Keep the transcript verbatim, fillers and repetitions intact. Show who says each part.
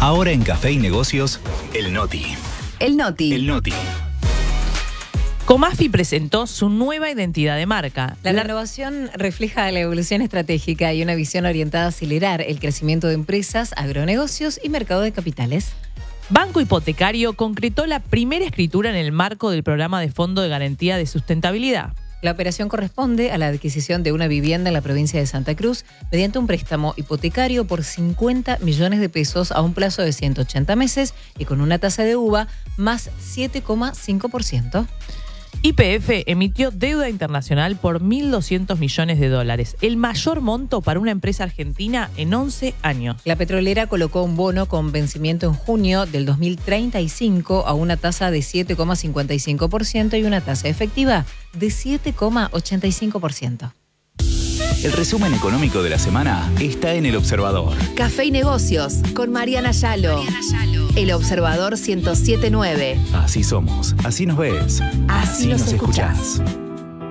Speaker 1: Ahora en Café y Negocios, el Noti.
Speaker 2: El Noti.
Speaker 1: El Noti.
Speaker 3: Comafi presentó su nueva identidad de marca.
Speaker 4: La renovación refleja la evolución estratégica y una visión orientada a acelerar el crecimiento de empresas, agronegocios y mercado de capitales.
Speaker 3: Banco Hipotecario concretó la primera escritura en el marco del programa de Fondo de Garantía de Sustentabilidad.
Speaker 4: La operación corresponde a la adquisición de una vivienda en la provincia de Santa Cruz mediante un préstamo hipotecario por cincuenta millones de pesos a un plazo de ciento ochenta meses y con una tasa de uva más siete coma cinco por ciento.
Speaker 3: Y P F emitió deuda internacional por mil doscientos millones de dólares, el mayor monto para una empresa argentina en once años.
Speaker 4: La petrolera colocó un bono con vencimiento en junio del dos mil treinta y cinco a una tasa de siete coma cincuenta y cinco por ciento y una tasa efectiva de siete coma ochenta y cinco por ciento.
Speaker 1: El resumen económico de la semana está en El Observador.
Speaker 2: Café y Negocios con Mariana Yalo. Mariana Yalo. El Observador ciento siete punto nueve.
Speaker 1: Así somos, así nos ves,
Speaker 2: así, así nos escuchás.
Speaker 1: escuchás.